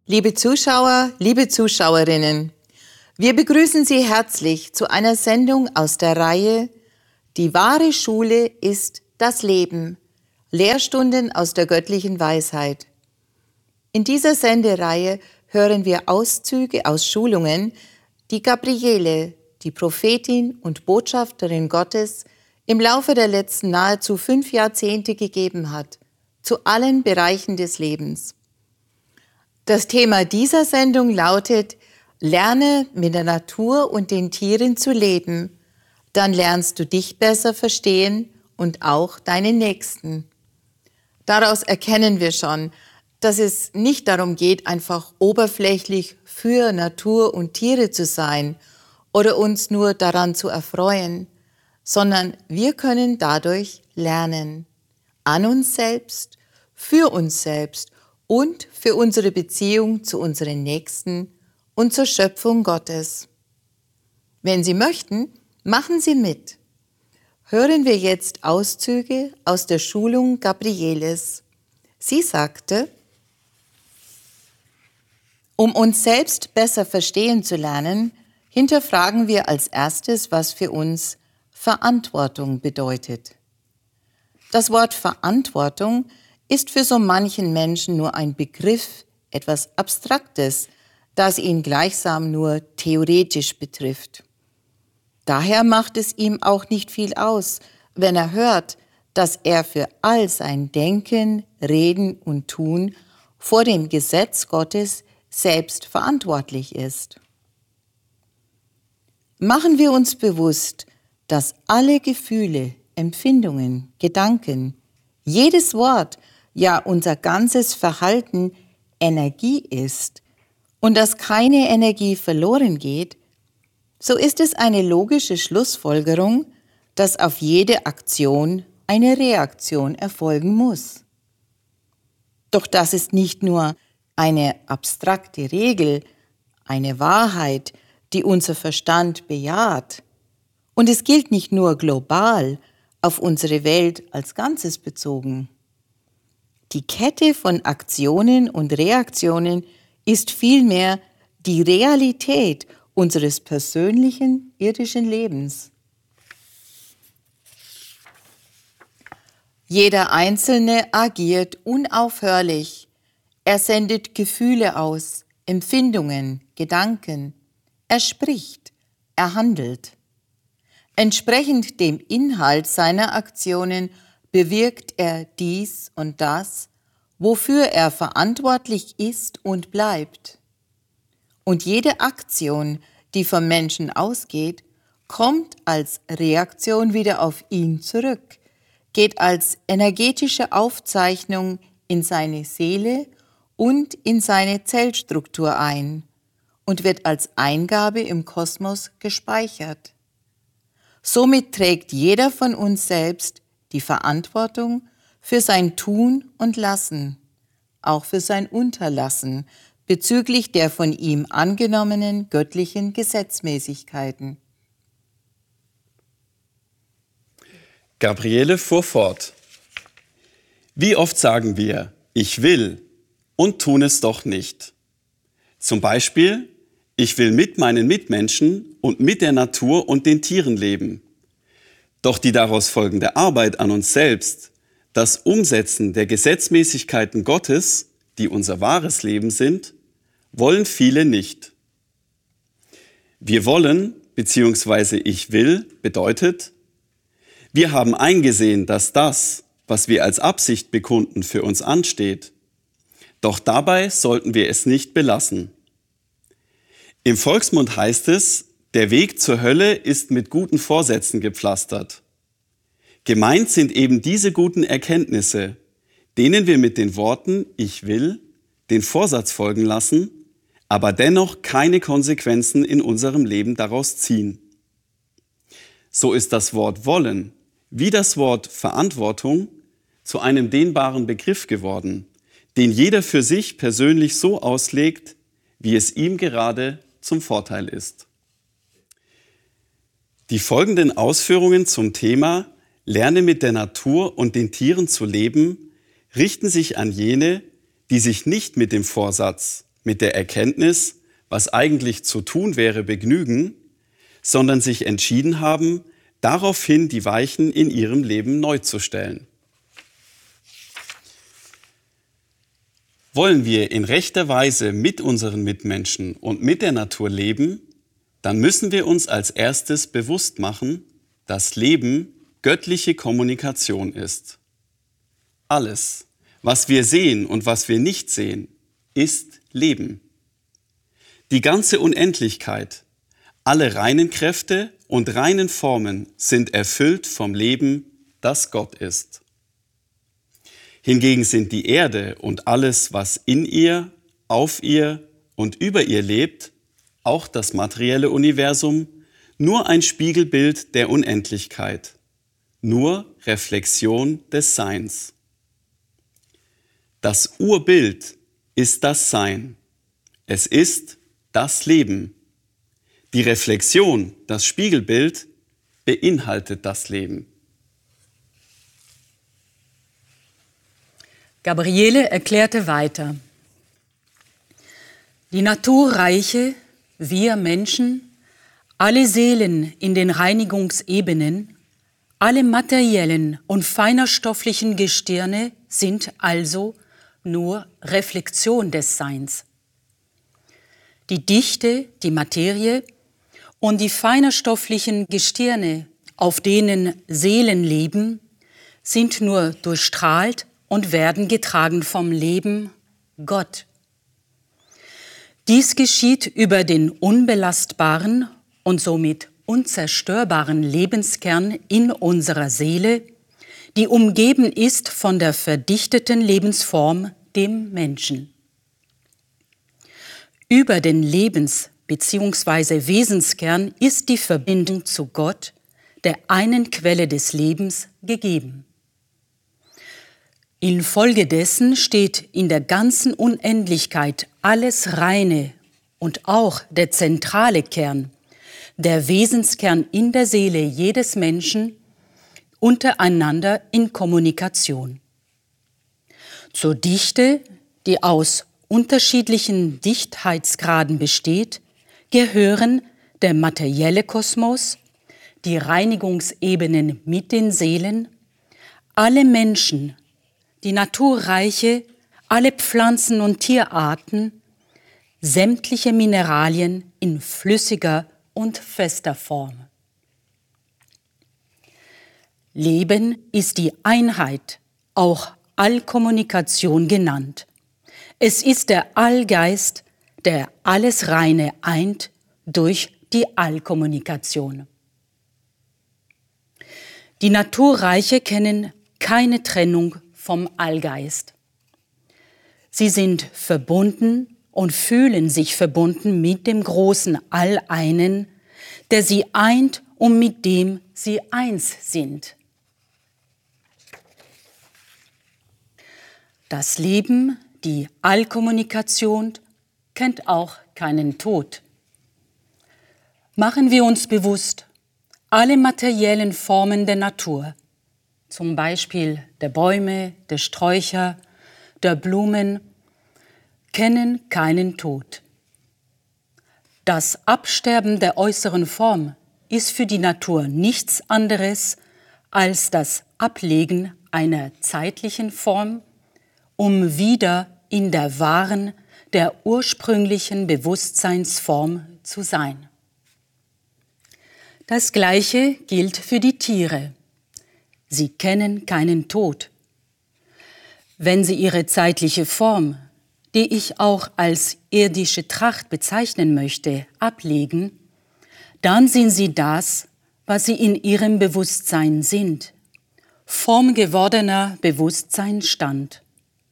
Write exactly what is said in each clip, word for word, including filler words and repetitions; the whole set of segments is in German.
Liebe Zuschauer, liebe Zuschauerinnen, wir begrüßen Sie herzlich zu einer Sendung aus der Reihe Die wahre Schule ist das Leben. Lehrstunden aus der göttlichen Weisheit. In dieser Sendereihe hören wir Auszüge aus Schulungen, die Gabriele, die Prophetin und Botschafterin Gottes, im Laufe der letzten nahezu fünf Jahrzehnte gegeben hat, zu allen Bereichen des Lebens. Das Thema dieser Sendung lautet: Lerne mit der Natur und den Tieren zu leben, dann lernst du dich besser verstehen und auch deinen Nächsten. Daraus erkennen wir schon, dass es nicht darum geht, einfach oberflächlich für Natur und Tiere zu sein oder uns nur daran zu erfreuen, sondern wir können dadurch lernen. An uns selbst, für uns selbst und für unsere Beziehung zu unseren Nächsten und zur Schöpfung Gottes. Wenn Sie möchten, machen Sie mit. Hören wir jetzt Auszüge aus der Schulung Gabrieles. Sie sagte: Um uns selbst besser verstehen zu lernen, hinterfragen wir als erstes, was für uns Verantwortung bedeutet. Das Wort Verantwortung ist für so manchen Menschen nur ein Begriff, etwas Abstraktes, das ihn gleichsam nur theoretisch betrifft. Daher macht es ihm auch nicht viel aus, wenn er hört, dass er für all sein Denken, Reden und Tun vor dem Gesetz Gottes selbst verantwortlich ist. Machen wir uns bewusst, dass alle Gefühle, Empfindungen, Gedanken, jedes Wort, ja unser ganzes Verhalten Energie ist und dass keine Energie verloren geht, so ist es eine logische Schlussfolgerung, dass auf jede Aktion eine Reaktion erfolgen muss. Doch das ist nicht nur eine abstrakte Regel, eine Wahrheit, die unser Verstand bejaht. Und es gilt nicht nur global, auf unsere Welt als Ganzes bezogen. Die Kette von Aktionen und Reaktionen ist vielmehr die Realität unseres persönlichen irdischen Lebens. Jeder Einzelne agiert unaufhörlich. Er sendet Gefühle aus, Empfindungen, Gedanken. Er spricht, er handelt. Entsprechend dem Inhalt seiner Aktionen bewirkt er dies und das, wofür er verantwortlich ist und bleibt. Und jede Aktion, die vom Menschen ausgeht, kommt als Reaktion wieder auf ihn zurück, geht als energetische Aufzeichnung in seine Seele und in seine Zellstruktur ein und wird als Eingabe im Kosmos gespeichert. Somit trägt jeder von uns selbst die Verantwortung für sein Tun und Lassen, auch für sein Unterlassen, bezüglich der von ihm angenommenen göttlichen Gesetzmäßigkeiten. Gabriele fuhr fort: Wie oft sagen wir, ich will, und tun es doch nicht. Zum Beispiel, ich will mit meinen Mitmenschen und mit der Natur und den Tieren leben. Doch die daraus folgende Arbeit an uns selbst, das Umsetzen der Gesetzmäßigkeiten Gottes, die unser wahres Leben sind, wollen viele nicht. Wir wollen, beziehungsweise ich will, bedeutet, wir haben eingesehen, dass das, was wir als Absicht bekunden, für uns ansteht. Doch dabei sollten wir es nicht belassen. Im Volksmund heißt es, der Weg zur Hölle ist mit guten Vorsätzen gepflastert. Gemeint sind eben diese guten Erkenntnisse, denen wir mit den Worten ich will den Vorsatz folgen lassen, aber dennoch keine Konsequenzen in unserem Leben daraus ziehen. So ist das Wort wollen, wie das Wort Verantwortung, zu einem dehnbaren Begriff geworden, den jeder für sich persönlich so auslegt, wie es ihm gerade zum Vorteil ist. Die folgenden Ausführungen zum Thema Lerne mit der Natur und den Tieren zu leben richten sich an jene, die sich nicht mit dem Vorsatz mit der Erkenntnis, was eigentlich zu tun wäre, begnügen, sondern sich entschieden haben, daraufhin die Weichen in ihrem Leben neu zu stellen. Wollen wir in rechter Weise mit unseren Mitmenschen und mit der Natur leben, dann müssen wir uns als erstes bewusst machen, dass Leben göttliche Kommunikation ist. Alles, was wir sehen und was wir nicht sehen, ist Leben. Die ganze Unendlichkeit, alle reinen Kräfte und reinen Formen sind erfüllt vom Leben, das Gott ist. Hingegen sind die Erde und alles, was in ihr, auf ihr und über ihr lebt, auch das materielle Universum, nur ein Spiegelbild der Unendlichkeit, nur Reflexion des Seins. Das Urbild ist das Sein. Es ist das Leben. Die Reflexion, das Spiegelbild, beinhaltet das Leben. Gabriele erklärte weiter: Die Naturreiche, wir Menschen, alle Seelen in den Reinigungsebenen, alle materiellen und feinerstofflichen Gestirne sind also nur Reflexion des Seins. Die Dichte, die Materie und die feinerstofflichen Gestirne, auf denen Seelen leben, sind nur durchstrahlt und werden getragen vom Leben Gott. Dies geschieht über den unbelastbaren und somit unzerstörbaren Lebenskern in unserer Seele, die umgeben ist von der verdichteten Lebensform, dem Menschen. Über den Lebens- bzw. Wesenskern ist die Verbindung zu Gott, der einen Quelle des Lebens, gegeben. Infolgedessen steht in der ganzen Unendlichkeit alles Reine und auch der zentrale Kern, der Wesenskern in der Seele jedes Menschen, untereinander in Kommunikation. Zur Dichte, die aus unterschiedlichen Dichtheitsgraden besteht, gehören der materielle Kosmos, die Reinigungsebenen mit den Seelen, alle Menschen, die Naturreiche, alle Pflanzen- und Tierarten, sämtliche Mineralien in flüssiger und fester Form. Leben ist die Einheit, auch Allkommunikation genannt. Es ist der Allgeist, der alles Reine eint durch die Allkommunikation. Die Naturreiche kennen keine Trennung vom Allgeist. Sie sind verbunden und fühlen sich verbunden mit dem großen Alleinen, der sie eint und mit dem sie eins sind. Das Leben, die Allkommunikation, kennt auch keinen Tod. Machen wir uns bewusst, alle materiellen Formen der Natur, zum Beispiel der Bäume, der Sträucher, der Blumen, kennen keinen Tod. Das Absterben der äußeren Form ist für die Natur nichts anderes als das Ablegen einer zeitlichen Form, um wieder in der wahren, der ursprünglichen Bewusstseinsform zu sein. Das Gleiche gilt für die Tiere. Sie kennen keinen Tod. Wenn sie ihre zeitliche Form, die ich auch als irdische Tracht bezeichnen möchte, ablegen, dann sind sie das, was sie in ihrem Bewusstsein sind, formgewordener Bewusstseinsstand.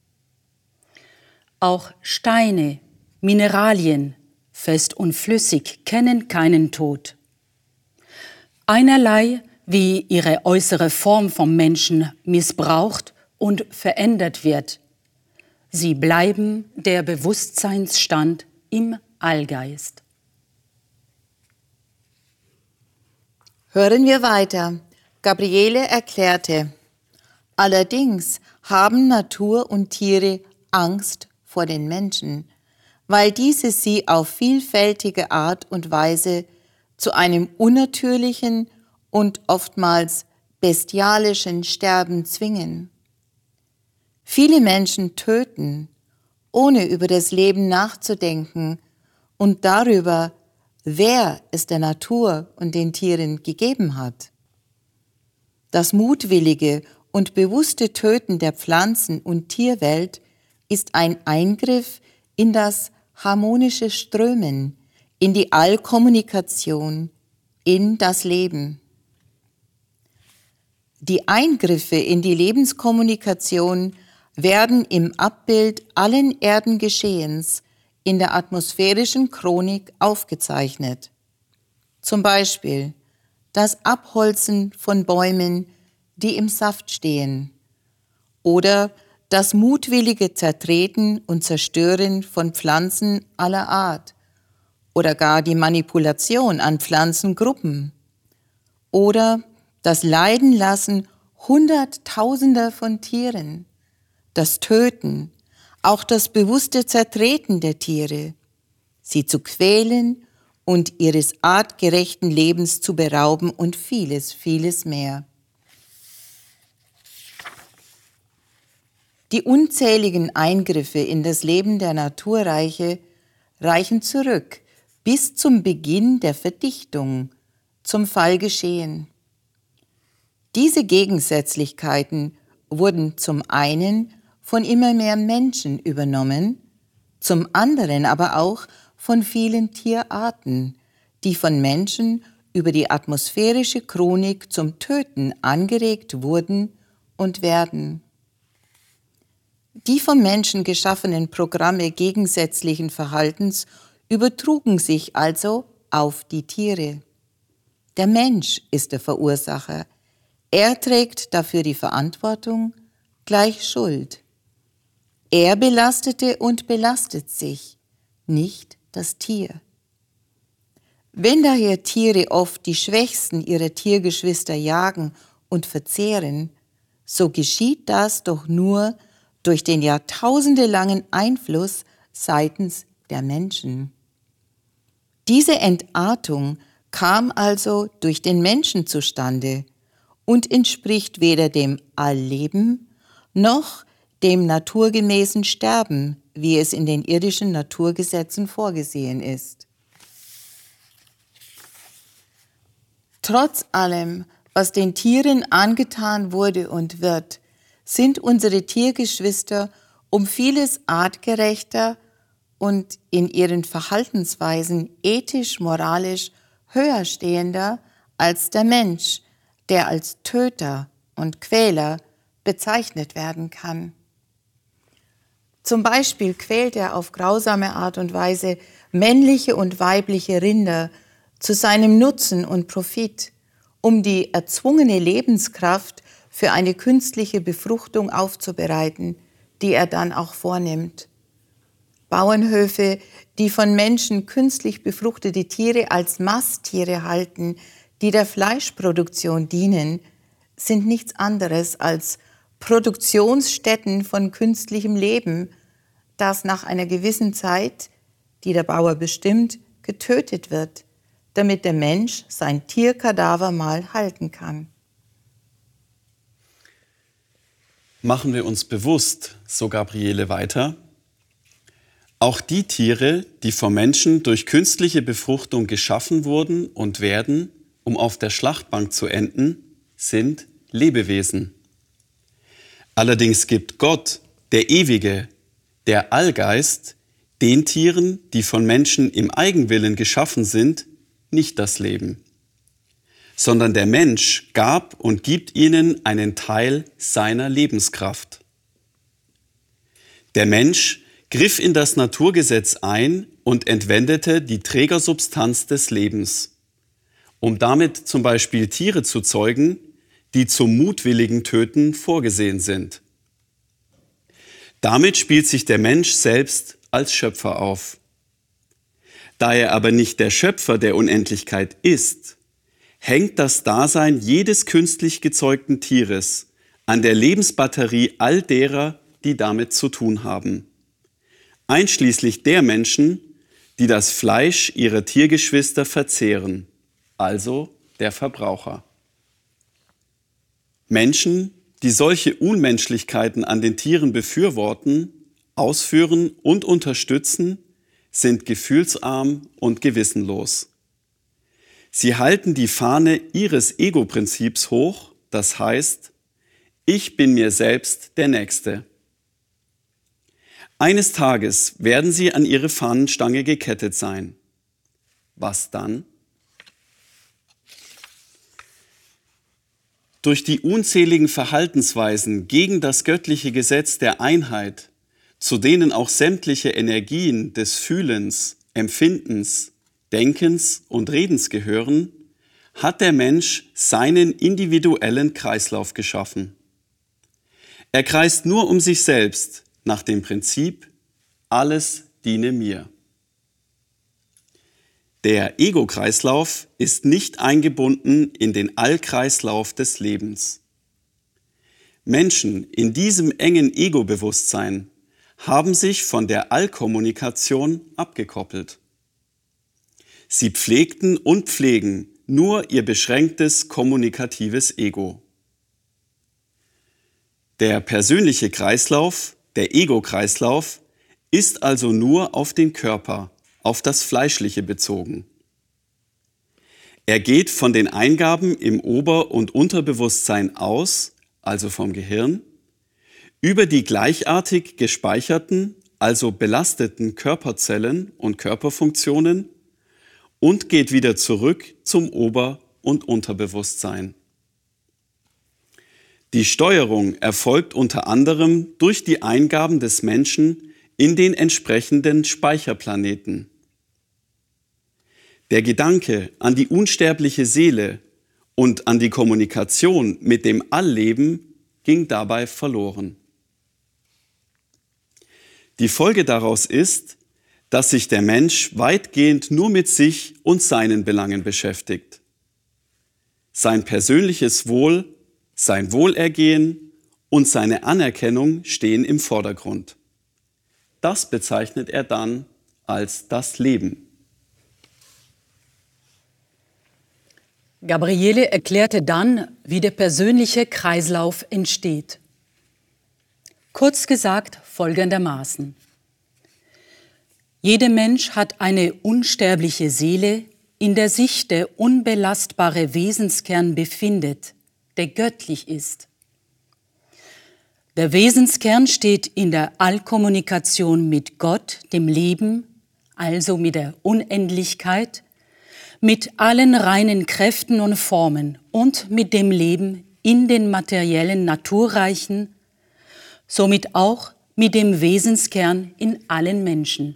Auch Steine, Mineralien, fest und flüssig, kennen keinen Tod. Einerlei, wie ihre äußere Form vom Menschen missbraucht und verändert wird. Sie bleiben der Bewusstseinsstand im Allgeist. Hören wir weiter. Gabriele erklärte: Allerdings haben Natur und Tiere Angst vor den Menschen, weil diese sie auf vielfältige Art und Weise zu einem unnatürlichen und oftmals bestialischen Sterben zwingen. Viele Menschen töten, ohne über das Leben nachzudenken und darüber, wer es der Natur und den Tieren gegeben hat. Das mutwillige und bewusste Töten der Pflanzen- und Tierwelt ist ein Eingriff in das harmonische Strömen, in die Allkommunikation, in das Leben. Die Eingriffe in die Lebenskommunikation werden im Abbild allen Erdengeschehens in der atmosphärischen Chronik aufgezeichnet. Zum Beispiel das Abholzen von Bäumen, die im Saft stehen, oder das mutwillige Zertreten und Zerstören von Pflanzen aller Art, oder gar die Manipulation an Pflanzengruppen, oder das Leidenlassen Hunderttausender von Tieren, das Töten, auch das bewusste Zertreten der Tiere, sie zu quälen und ihres artgerechten Lebens zu berauben und vieles, vieles mehr. Die unzähligen Eingriffe in das Leben der Naturreiche reichen zurück bis zum Beginn der Verdichtung, zum Fallgeschehen. Diese Gegensätzlichkeiten wurden zum einen von immer mehr Menschen übernommen, zum anderen aber auch von vielen Tierarten, die von Menschen über die atmosphärische Chronik zum Töten angeregt wurden und werden. Die vom Menschen geschaffenen Programme gegensätzlichen Verhaltens übertrugen sich also auf die Tiere. Der Mensch ist der Verursacher. Er trägt dafür die Verantwortung, gleich Schuld. Er belastete und belastet sich, nicht das Tier. Wenn daher Tiere oft die Schwächsten ihrer Tiergeschwister jagen und verzehren, so geschieht das doch nur durch den jahrtausendelangen Einfluss seitens der Menschen. Diese Entartung kam also durch den Menschen zustande und entspricht weder dem Allleben noch dem naturgemäßen Sterben, wie es in den irdischen Naturgesetzen vorgesehen ist. Trotz allem, was den Tieren angetan wurde und wird, sind unsere Tiergeschwister um vieles artgerechter und in ihren Verhaltensweisen ethisch, moralisch höher stehender als der Mensch, der als Töter und Quäler bezeichnet werden kann. Zum Beispiel quält er auf grausame Art und Weise männliche und weibliche Rinder zu seinem Nutzen und Profit, um die erzwungene Lebenskraft für eine künstliche Befruchtung aufzubereiten, die er dann auch vornimmt. Bauernhöfe, die von Menschen künstlich befruchtete Tiere als Masttiere halten, die der Fleischproduktion dienen, sind nichts anderes als Produktionsstätten von künstlichem Leben, das nach einer gewissen Zeit, die der Bauer bestimmt, getötet wird, damit der Mensch sein Tierkadaver mal halten kann. Machen wir uns bewusst, so Gabriele weiter, auch die Tiere, die vom Menschen durch künstliche Befruchtung geschaffen wurden und werden, um auf der Schlachtbank zu enden, sind Lebewesen. Allerdings gibt Gott, der Ewige, der Allgeist, den Tieren, die von Menschen im Eigenwillen geschaffen sind, nicht das Leben, sondern der Mensch gab und gibt ihnen einen Teil seiner Lebenskraft. Der Mensch griff in das Naturgesetz ein und entwendete die Trägersubstanz des Lebens, um damit zum Beispiel Tiere zu zeugen, die zum mutwilligen Töten vorgesehen sind. Damit spielt sich der Mensch selbst als Schöpfer auf. Da er aber nicht der Schöpfer der Unendlichkeit ist, hängt das Dasein jedes künstlich gezeugten Tieres an der Lebensbatterie all derer, die damit zu tun haben. einschließlich der Menschen, die das Fleisch ihrer Tiergeschwister verzehren, also der Verbraucher. Menschen, die solche Unmenschlichkeiten an den Tieren befürworten, ausführen und unterstützen, sind gefühlsarm und gewissenlos. Sie halten die Fahne ihres Ego-Prinzips hoch, das heißt, ich bin mir selbst der Nächste. Eines Tages werden sie an ihre Fahnenstange gekettet sein. Was dann? Durch die unzähligen Verhaltensweisen gegen das göttliche Gesetz der Einheit, zu denen auch sämtliche Energien des Fühlens, Empfindens, Denkens und Redens gehören, hat der Mensch seinen individuellen Kreislauf geschaffen. Er kreist nur um sich selbst nach dem Prinzip, alles diene mir. Der Ego-Kreislauf ist nicht eingebunden in den Allkreislauf des Lebens. Menschen in diesem engen Ego-Bewusstsein haben sich von der Allkommunikation abgekoppelt. Sie pflegten und pflegen nur ihr beschränktes kommunikatives Ego. Der persönliche Kreislauf, der Ego-Kreislauf, ist also nur auf den Körper, auf das Fleischliche bezogen. Er geht von den Eingaben im Ober- und Unterbewusstsein aus, also vom Gehirn, über die gleichartig gespeicherten, also belasteten Körperzellen und Körperfunktionen und geht wieder zurück zum Ober- und Unterbewusstsein. Die Steuerung erfolgt unter anderem durch die Eingaben des Menschen in den entsprechenden Speicherplaneten. Der Gedanke an die unsterbliche Seele und an die Kommunikation mit dem Allleben ging dabei verloren. Die Folge daraus ist, dass sich der Mensch weitgehend nur mit sich und seinen Belangen beschäftigt. Sein persönliches Wohl, sein Wohlergehen und seine Anerkennung stehen im Vordergrund. Das bezeichnet er dann als das Leben. Gabriele erklärte dann, wie der persönliche Kreislauf entsteht. Kurz gesagt folgendermaßen. Jeder Mensch hat eine unsterbliche Seele, in der sich der unbelastbare Wesenskern befindet, der göttlich ist. Der Wesenskern steht in der Allkommunikation mit Gott, dem Leben, also mit der Unendlichkeit, mit allen reinen Kräften und Formen und mit dem Leben in den materiellen Naturreichen, somit auch mit dem Wesenskern in allen Menschen.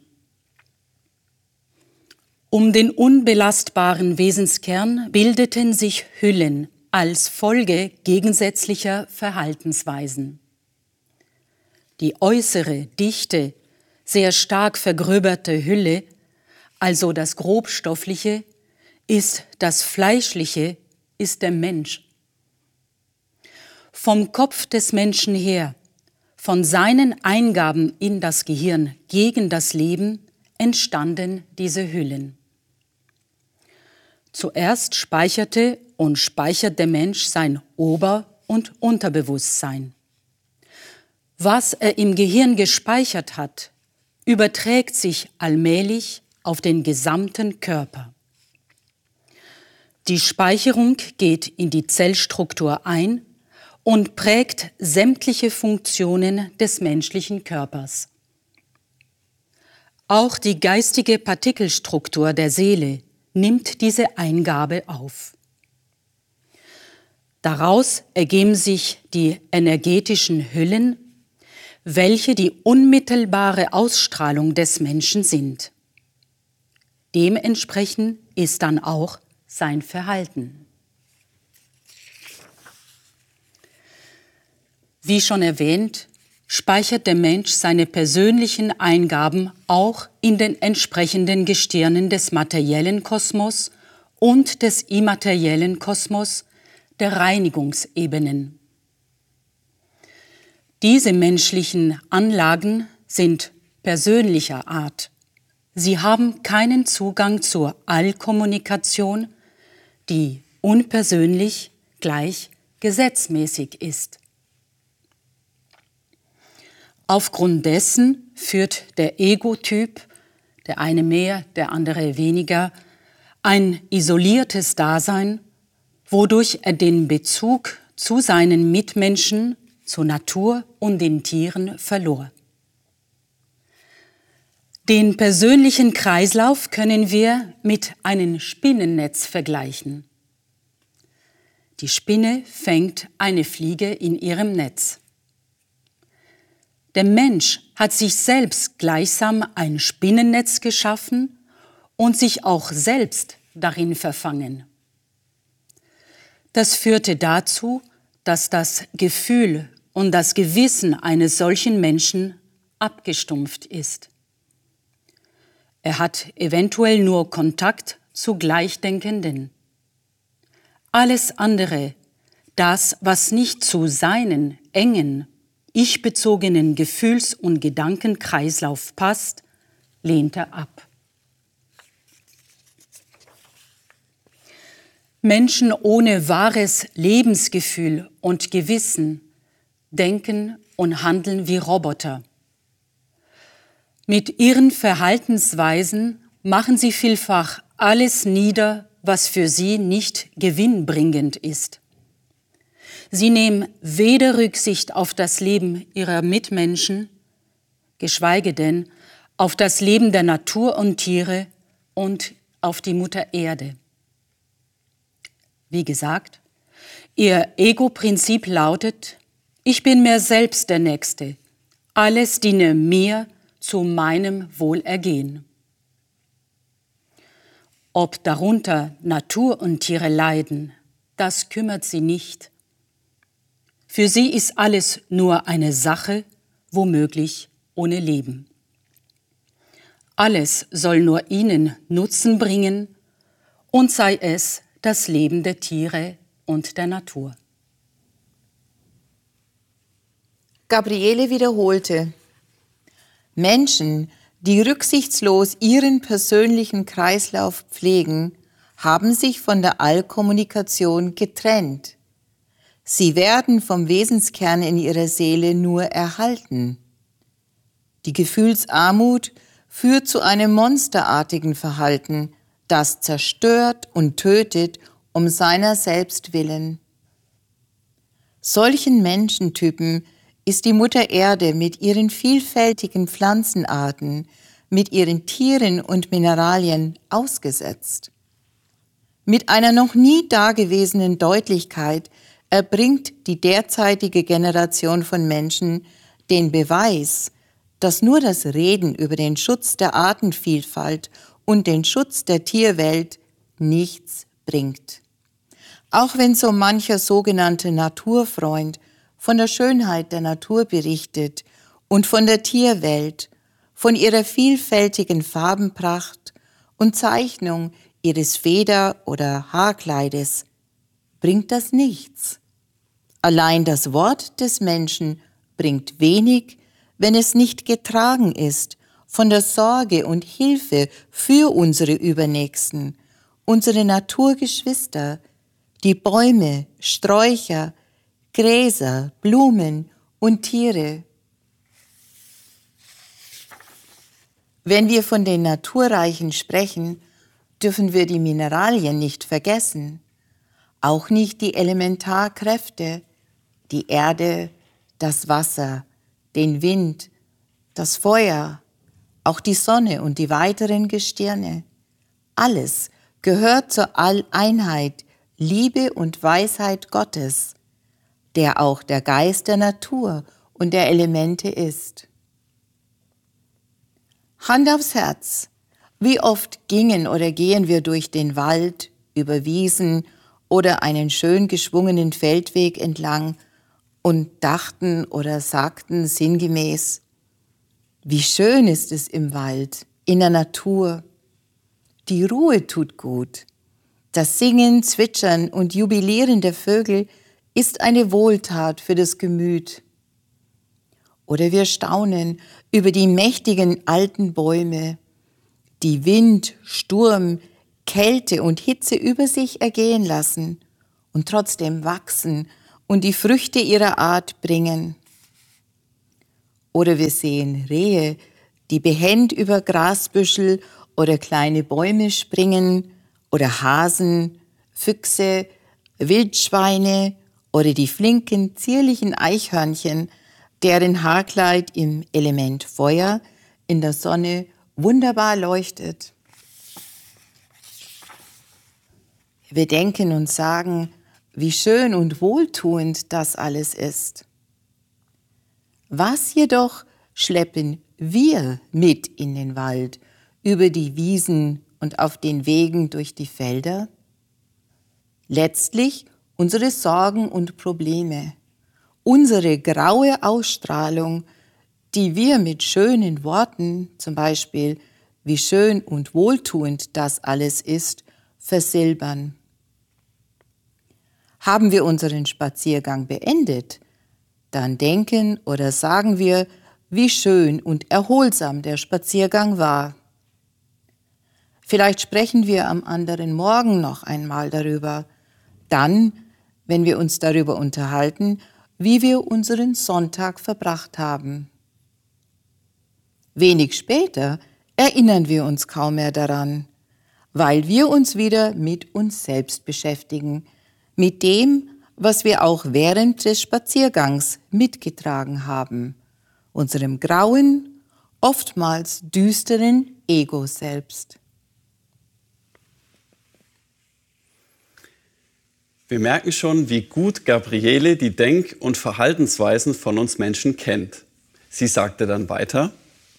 Um den unbelastbaren Wesenskern bildeten sich Hüllen als Folge gegensätzlicher Verhaltensweisen. Die äußere, dichte, sehr stark vergröberte Hülle, also das Grobstoffliche, ist das Fleischliche, ist der Mensch. Vom Kopf des Menschen her, von seinen Eingaben in das Gehirn gegen das Leben, entstanden diese Hüllen. Zuerst speicherte und speichert der Mensch sein Ober- und Unterbewusstsein. Was er im Gehirn gespeichert hat, überträgt sich allmählich auf den gesamten Körper. Die Speicherung geht in die Zellstruktur ein und prägt sämtliche Funktionen des menschlichen Körpers. Auch die geistige Partikelstruktur der Seele nimmt diese Eingabe auf. Daraus ergeben sich die energetischen Hüllen, welche die unmittelbare Ausstrahlung des Menschen sind. Dementsprechend ist dann auch sein Verhalten. Wie schon erwähnt, speichert der Mensch seine persönlichen Eingaben auch in den entsprechenden Gestirnen des materiellen Kosmos und des immateriellen Kosmos, der Reinigungsebenen. Diese menschlichen Anlagen sind persönlicher Art. Sie haben keinen Zugang zur Allkommunikation, die unpersönlich gleich gesetzmäßig ist. Aufgrund dessen führt der Ego-Typ, der eine mehr, der andere weniger, ein isoliertes Dasein, wodurch er den Bezug zu seinen Mitmenschen, zur Natur und den Tieren verlor. Den persönlichen Kreislauf können wir mit einem Spinnennetz vergleichen. Die Spinne fängt eine Fliege in ihrem Netz. Der Mensch hat sich selbst gleichsam ein Spinnennetz geschaffen und sich auch selbst darin verfangen. Das führte dazu, dass das Gefühl und das Gewissen eines solchen Menschen abgestumpft ist. Er hat eventuell nur Kontakt zu Gleichdenkenden. Alles andere, das, was nicht zu seinen engen, ich-bezogenen Gefühls- und Gedankenkreislauf passt, lehnt er ab. Menschen ohne wahres Lebensgefühl und Gewissen denken und handeln wie Roboter. Mit ihren Verhaltensweisen machen sie vielfach alles nieder, was für sie nicht gewinnbringend ist. Sie nehmen weder Rücksicht auf das Leben ihrer Mitmenschen, geschweige denn auf das Leben der Natur und Tiere und auf die Mutter Erde. Wie gesagt, ihr Ego-Prinzip lautet: Ich bin mir selbst der Nächste, alles diene mir zu meinem Wohlergehen. Ob darunter Natur und Tiere leiden, das kümmert sie nicht. Für sie ist alles nur eine Sache, womöglich ohne Leben. Alles soll nur ihnen Nutzen bringen, und sei es das Leben der Tiere und der Natur. Gabriele wiederholte: Menschen, die rücksichtslos ihren persönlichen Kreislauf pflegen, haben sich von der Allkommunikation getrennt. Sie werden vom Wesenskern in ihrer Seele nur erhalten. Die Gefühlsarmut führt zu einem monsterartigen Verhalten, das zerstört und tötet um seiner selbst willen. Solchen Menschentypen ist die Mutter Erde mit ihren vielfältigen Pflanzenarten, mit ihren Tieren und Mineralien ausgesetzt. Mit einer noch nie dagewesenen Deutlichkeit erbringt die derzeitige Generation von Menschen den Beweis, dass nur das Reden über den Schutz der Artenvielfalt und den Schutz der Tierwelt nichts bringt. Auch wenn so mancher sogenannte Naturfreund von der Schönheit der Natur berichtet und von der Tierwelt, von ihrer vielfältigen Farbenpracht und Zeichnung ihres Feder- oder Haarkleides, bringt das nichts. Allein das Wort des Menschen bringt wenig, wenn es nicht getragen ist von der Sorge und Hilfe für unsere Übernächsten, unsere Naturgeschwister, die Bäume, Sträucher, Gräser, Blumen und Tiere. Wenn wir von den Naturreichen sprechen, dürfen wir die Mineralien nicht vergessen, auch nicht die Elementarkräfte, die Erde, das Wasser, den Wind, das Feuer, auch die Sonne und die weiteren Gestirne. Alles gehört zur Alleinheit, Liebe und Weisheit Gottes, der auch der Geist der Natur und der Elemente ist. Hand aufs Herz, wie oft gingen oder gehen wir durch den Wald, über Wiesen oder einen schön geschwungenen Feldweg entlang und dachten oder sagten sinngemäß: Wie schön ist es im Wald, in der Natur. Die Ruhe tut gut. Das Singen, Zwitschern und Jubilieren der Vögel ist eine Wohltat für das Gemüt. Oder wir staunen über die mächtigen alten Bäume, die Wind, Sturm, Kälte und Hitze über sich ergehen lassen und trotzdem wachsen und die Früchte ihrer Art bringen. Oder wir sehen Rehe, die behend über Grasbüschel oder kleine Bäume springen, oder Hasen, Füchse, Wildschweine oder die flinken, zierlichen Eichhörnchen, deren Haarkleid im Element Feuer in der Sonne wunderbar leuchtet. Wir denken und sagen, wie schön und wohltuend das alles ist. Was jedoch schleppen wir mit in den Wald, über die Wiesen und auf den Wegen durch die Felder? Letztlich unsere Sorgen und Probleme, unsere graue Ausstrahlung, die wir mit schönen Worten, zum Beispiel wie schön und wohltuend das alles ist, versilbern. Haben wir unseren Spaziergang beendet, dann denken oder sagen wir, wie schön und erholsam der Spaziergang war. Vielleicht sprechen wir am anderen Morgen noch einmal darüber, dann, wenn wir uns darüber unterhalten, wie wir unseren Sonntag verbracht haben. Wenig später erinnern wir uns kaum mehr daran, weil wir uns wieder mit uns selbst beschäftigen, mit dem, was wir auch während des Spaziergangs mitgetragen haben, unserem grauen, oftmals düsteren Ego selbst. Wir merken schon, wie gut Gabriele die Denk- und Verhaltensweisen von uns Menschen kennt. Sie sagte dann weiter: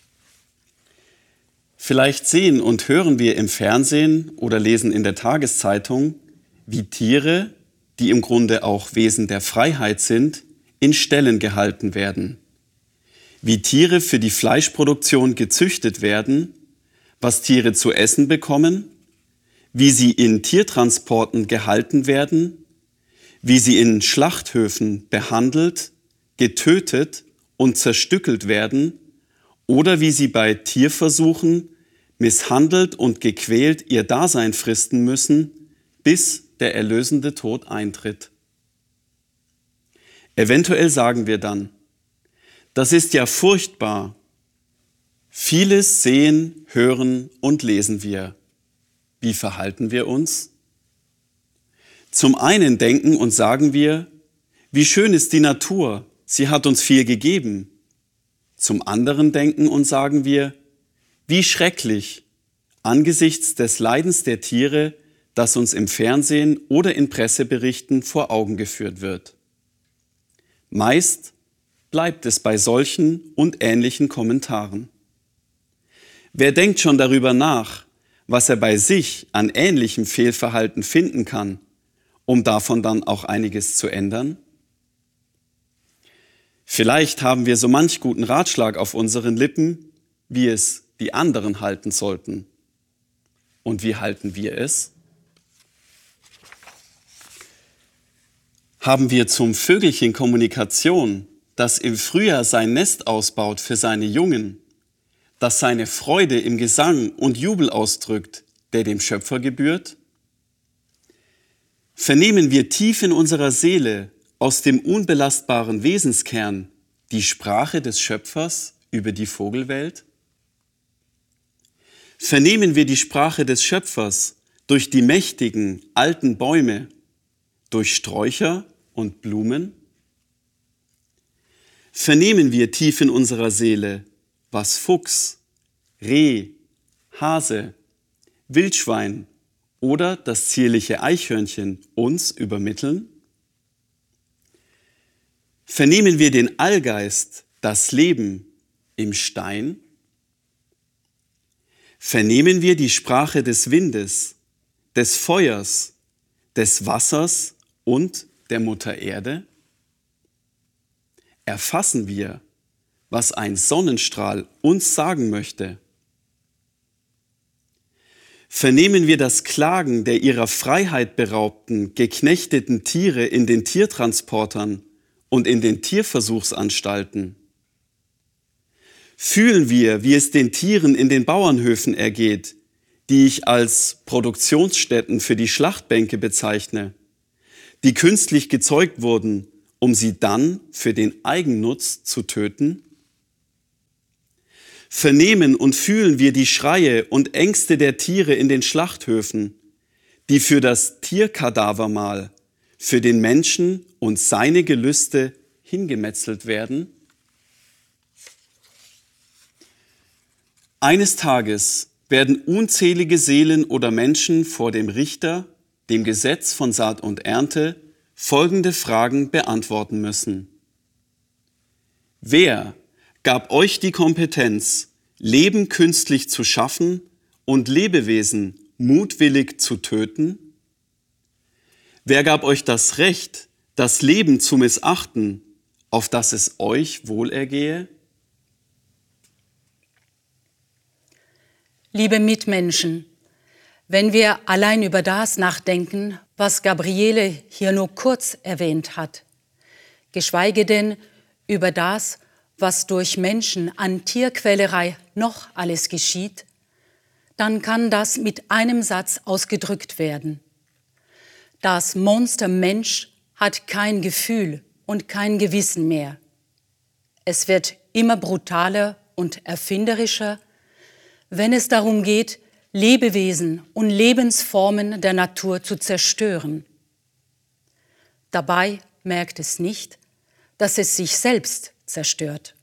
Vielleicht sehen und hören wir im Fernsehen oder lesen in der Tageszeitung, wie Tiere, die im Grunde auch Wesen der Freiheit sind, in Ställen gehalten werden. Wie Tiere für die Fleischproduktion gezüchtet werden, was Tiere zu essen bekommen, wie sie in Tiertransporten gehalten werden, wie sie in Schlachthöfen behandelt, getötet und zerstückelt werden oder wie sie bei Tierversuchen misshandelt und gequält ihr Dasein fristen müssen, bis der erlösende Tod eintritt. Eventuell sagen wir dann: Das ist ja furchtbar. Vieles sehen, hören und lesen wir. Wie verhalten wir uns? Zum einen denken und sagen wir: Wie schön ist die Natur, sie hat uns viel gegeben. Zum anderen denken und sagen wir: Wie schrecklich, angesichts des Leidens der Tiere, das uns im Fernsehen oder in Presseberichten vor Augen geführt wird. Meist bleibt es bei solchen und ähnlichen Kommentaren. Wer denkt schon darüber nach, was er bei sich an ähnlichem Fehlverhalten finden kann, um davon dann auch einiges zu ändern? Vielleicht haben wir so manch guten Ratschlag auf unseren Lippen, wie es die anderen halten sollten. Und wie halten wir es? Haben wir zum Vögelchen Kommunikation, das im Frühjahr sein Nest ausbaut für seine Jungen, das seine Freude im Gesang und Jubel ausdrückt, der dem Schöpfer gebührt? Vernehmen wir tief in unserer Seele aus dem unbelastbaren Wesenskern die Sprache des Schöpfers über die Vogelwelt? Vernehmen wir die Sprache des Schöpfers durch die mächtigen alten Bäume, durch Sträucher und Blumen? Vernehmen wir tief in unserer Seele, was Fuchs, Reh, Hase, Wildschwein oder das zierliche Eichhörnchen uns übermitteln? Vernehmen wir den Allgeist, das Leben im Stein? Vernehmen wir die Sprache des Windes, des Feuers, des Wassers und der Mutter Erde? Erfassen wir, was ein Sonnenstrahl uns sagen möchte? Vernehmen wir das Klagen der ihrer Freiheit beraubten, geknechteten Tiere in den Tiertransportern und in den Tierversuchsanstalten? Fühlen wir, wie es den Tieren in den Bauernhöfen ergeht, die ich als Produktionsstätten für die Schlachtbänke bezeichne, die künstlich gezeugt wurden, um sie dann für den Eigennutz zu töten? Vernehmen und fühlen wir die Schreie und Ängste der Tiere in den Schlachthöfen, die für das Tierkadavermahl, für den Menschen und seine Gelüste hingemetzelt werden? Eines Tages werden unzählige Seelen oder Menschen vor dem Richter, dem Gesetz von Saat und Ernte, folgende Fragen beantworten müssen. Wer gab euch die Kompetenz, Leben künstlich zu schaffen und Lebewesen mutwillig zu töten? Wer gab euch das Recht, das Leben zu missachten, auf das es euch wohlergehe? Liebe Mitmenschen, wenn wir allein über das nachdenken, was Gabriele hier nur kurz erwähnt hat, geschweige denn über das, was durch Menschen an Tierquälerei noch alles geschieht, dann kann das mit einem Satz ausgedrückt werden. Das Monster Mensch hat kein Gefühl und kein Gewissen mehr. Es wird immer brutaler und erfinderischer, wenn es darum geht, Lebewesen und Lebensformen der Natur zu zerstören. Dabei merkt es nicht, dass es sich selbst zerstört.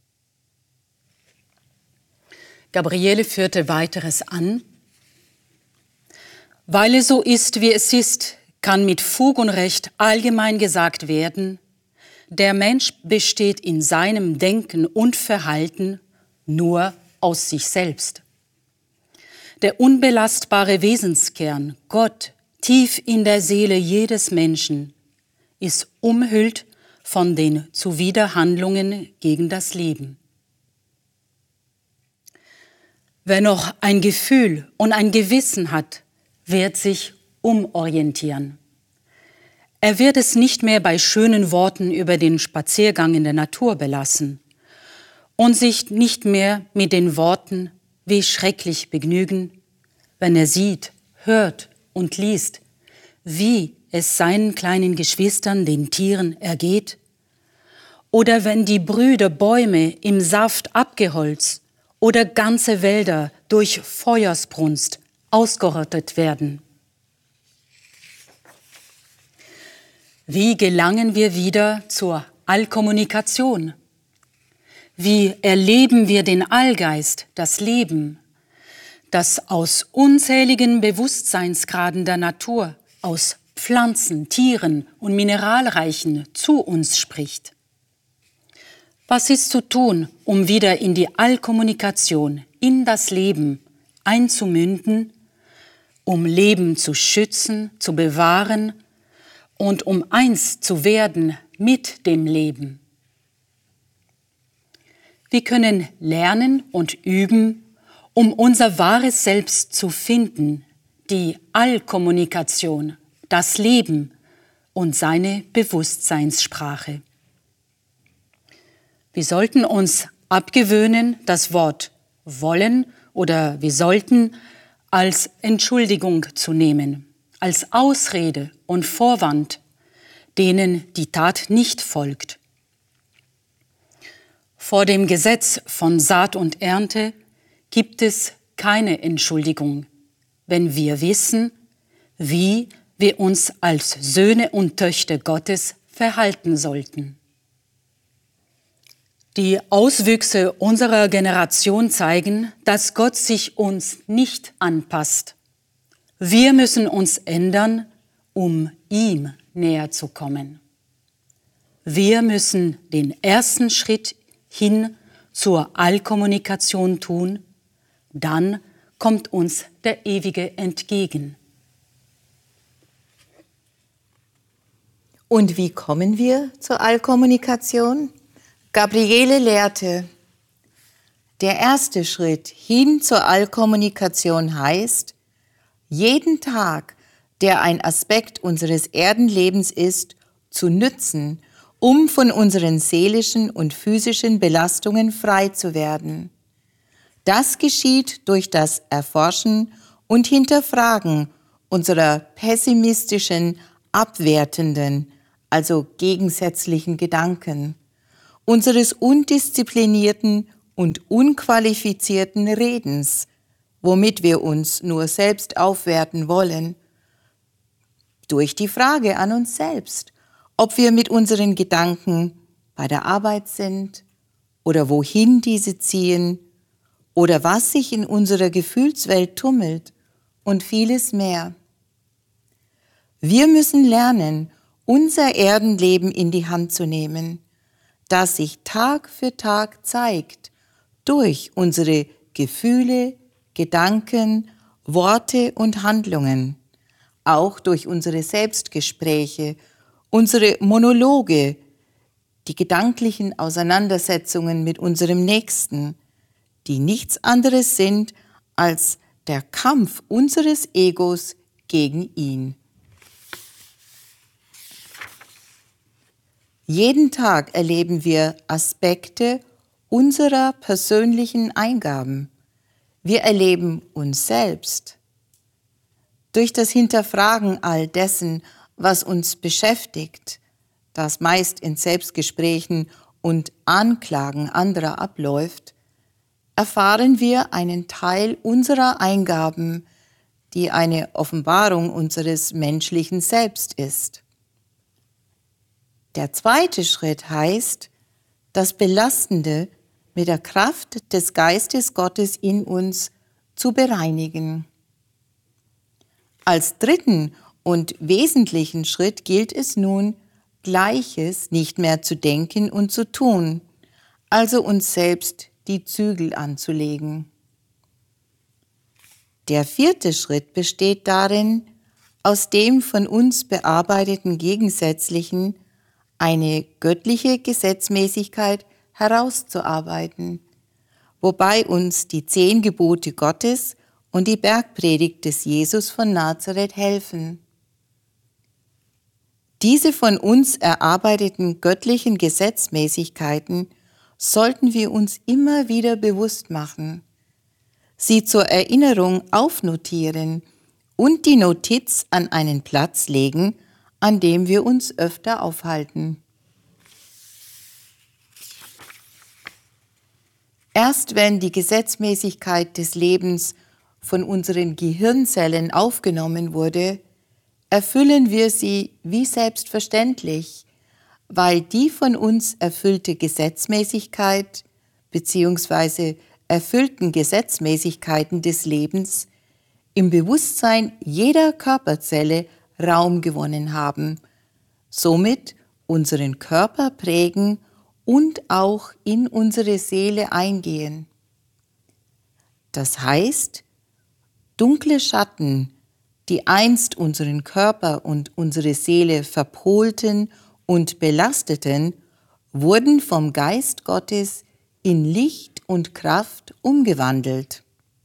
Gabriele führte weiteres an. Weil es so ist, wie es ist, kann mit Fug und Recht allgemein gesagt werden, der Mensch besteht in seinem Denken und Verhalten nur aus sich selbst. Der unbelastbare Wesenskern, Gott, tief in der Seele jedes Menschen, ist umhüllt von den Zuwiderhandlungen gegen das Leben. Wer noch ein Gefühl und ein Gewissen hat, wird sich umorientieren. Er wird es nicht mehr bei schönen Worten über den Spaziergang in der Natur belassen und sich nicht mehr mit den Worten wie schrecklich begnügen, wenn er sieht, hört und liest, wie es seinen kleinen Geschwistern, den Tieren, ergeht, oder wenn die Brüder Bäume im Saft abgeholzt oder ganze Wälder durch Feuersbrunst ausgerottet werden. Wie gelangen wir wieder zur Allkommunikation? Wie erleben wir den Allgeist, das Leben, das aus unzähligen Bewusstseinsgraden der Natur, aus Pflanzen, Tieren und Mineralreichen zu uns spricht? Was ist zu tun, um wieder in die Allkommunikation, in das Leben einzumünden, um Leben zu schützen, zu bewahren und um eins zu werden mit dem Leben? Wir können lernen und üben, um unser wahres Selbst zu finden, die Allkommunikation, das Leben und seine Bewusstseinssprache. Wir sollten uns abgewöhnen, das Wort wollen oder wir sollten als Entschuldigung zu nehmen, als Ausrede und Vorwand, denen die Tat nicht folgt. Vor dem Gesetz von Saat und Ernte gibt es keine Entschuldigung, wenn wir wissen, wie wir uns als Söhne und Töchter Gottes verhalten sollten. Die Auswüchse unserer Generation zeigen, dass Gott sich uns nicht anpasst. Wir müssen uns ändern, um ihm näher zu kommen. Wir müssen den ersten Schritt hin zur Allkommunikation tun, dann kommt uns der Ewige entgegen. Und wie kommen wir zur Allkommunikation? Gabriele lehrte, der erste Schritt hin zur Allkommunikation heißt, jeden Tag, der ein Aspekt unseres Erdenlebens ist, zu nützen, um von unseren seelischen und physischen Belastungen frei zu werden. Das geschieht durch das Erforschen und Hinterfragen unserer pessimistischen, abwertenden, also gegensätzlichen Gedanken, unseres undisziplinierten und unqualifizierten Redens, womit wir uns nur selbst aufwerten wollen, durch die Frage an uns selbst, ob wir mit unseren Gedanken bei der Arbeit sind oder wohin diese ziehen oder was sich in unserer Gefühlswelt tummelt und vieles mehr. Wir müssen lernen, unser Erdenleben in die Hand zu nehmen, das sich Tag für Tag zeigt durch unsere Gefühle, Gedanken, Worte und Handlungen, auch durch unsere Selbstgespräche, unsere Monologe, die gedanklichen Auseinandersetzungen mit unserem Nächsten, die nichts anderes sind als der Kampf unseres Egos gegen ihn. Jeden Tag erleben wir Aspekte unserer persönlichen Eingaben. Wir erleben uns selbst. Durch das Hinterfragen all dessen, was uns beschäftigt, das meist in Selbstgesprächen und Anklagen anderer abläuft, erfahren wir einen Teil unserer Eingaben, die eine Offenbarung unseres menschlichen Selbst ist. Der zweite Schritt heißt, das Belastende mit der Kraft des Geistes Gottes in uns zu bereinigen. Als dritten und wesentlichen Schritt gilt es nun, Gleiches nicht mehr zu denken und zu tun, also uns selbst die Zügel anzulegen. Der vierte Schritt besteht darin, aus dem von uns bearbeiteten Gegensätzlichen eine göttliche Gesetzmäßigkeit herauszuarbeiten, wobei uns die zehn Gebote Gottes und die Bergpredigt des Jesus von Nazareth helfen. Diese von uns erarbeiteten göttlichen Gesetzmäßigkeiten sollten wir uns immer wieder bewusst machen, sie zur Erinnerung aufnotieren und die Notiz an einen Platz legen, an dem wir uns öfter aufhalten. Erst wenn die Gesetzmäßigkeit des Lebens von unseren Gehirnzellen aufgenommen wurde, erfüllen wir sie wie selbstverständlich, weil die von uns erfüllte Gesetzmäßigkeit bzw. erfüllten Gesetzmäßigkeiten des Lebens im Bewusstsein jeder Körperzelle Raum gewonnen haben, somit unseren Körper prägen und auch in unsere Seele eingehen. Das heißt, dunkle Schatten, die einst unseren Körper und unsere Seele verpohlten und belasteten, wurden vom Geist Gottes in Licht und Kraft umgewandelt.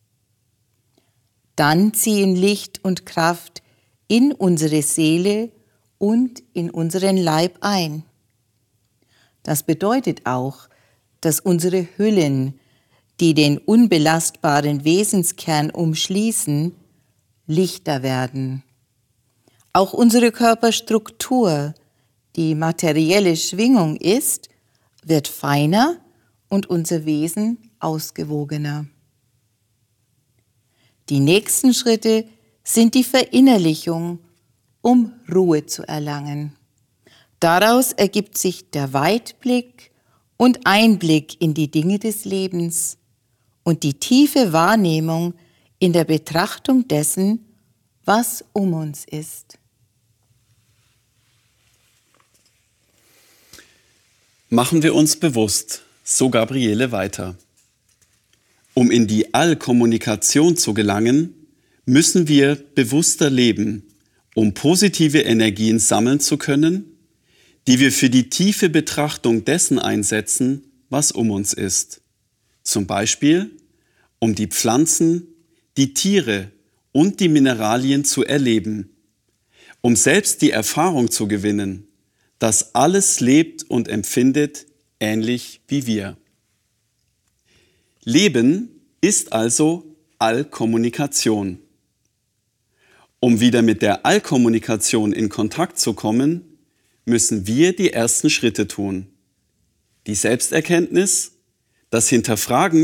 Dann ziehen Licht und Kraft in unsere Seele und in unseren Leib ein. Das bedeutet auch, dass unsere Hüllen, die den unbelastbaren Wesenskern umschließen, lichter werden. Auch unsere Körperstruktur, die materielle Schwingung ist, wird feiner und unser Wesen ausgewogener. Die nächsten Schritte sind die Verinnerlichung, um Ruhe zu erlangen. Daraus ergibt sich der Weitblick und Einblick in die Dinge des Lebens und die tiefe Wahrnehmung in der Betrachtung dessen, was um uns ist. Machen wir uns bewusst, so Gabriele weiter. Um in die Allkommunikation zu gelangen, müssen wir bewusster leben, um positive Energien sammeln zu können, die wir für die tiefe Betrachtung dessen einsetzen, was um uns ist. Zum Beispiel, um die Pflanzen, die Tiere und die Mineralien zu erleben, um selbst die Erfahrung zu gewinnen, das alles lebt und empfindet, ähnlich wie wir. Leben ist also Allkommunikation. Um wieder mit der Allkommunikation in Kontakt zu kommen, müssen wir die ersten Schritte tun. Die Selbsterkenntnis, das Hinterfragen